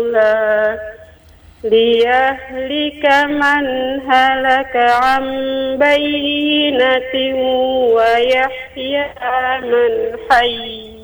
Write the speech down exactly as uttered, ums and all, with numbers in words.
الله ليهلك من هلك عن بينة ويحيى من حي